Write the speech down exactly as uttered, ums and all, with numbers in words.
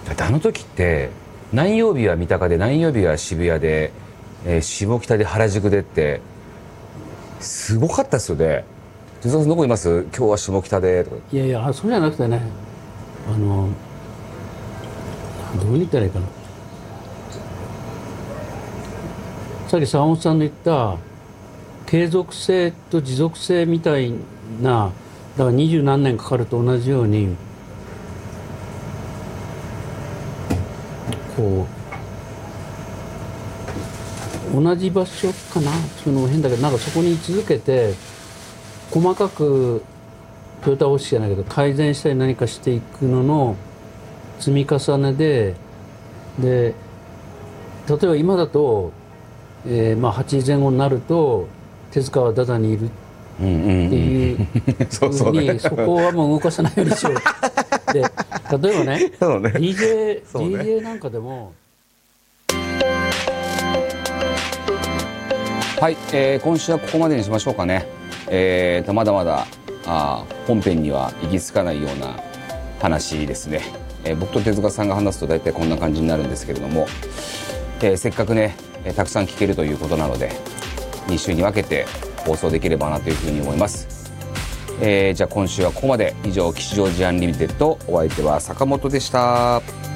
だってあの時って何曜日は三鷹で何曜日は渋谷で、えー、下北で原宿でってすごかったですよね。手塚さんどこいます？今日は下北でとか。 いやいや、そうじゃなくてね、あのどう言ったらいいかな。さっき坂本さんの言った継続性と持続性みたいな、だから二十何年かかると同じようにこう同じ場所かな、そういうのも変だけど、なんかそこに居続けて細かくトヨタ方式じゃないけど改善したり何かしていくのの積み重ねで、で例えば今だと、えーまあ、はちじぜん後になると手塚はダダにいるっていうふうにそこはもう動かさないようにしようで、例えばねねディージェー、 ねディージェー なんかでもはい、えー、今週はここまでにしましょうかね。えーとまだまだあ本編には行き着かないような話ですね。えー、僕と手塚さんが話すと大体こんな感じになるんですけれども、えー、せっかくね、えー、たくさん聞けるということなのでに週に分けて放送できればなというふうに思います。えー、じゃあ今週はここまで。以上、吉祥寺アンリミテッド、お相手は坂本でした。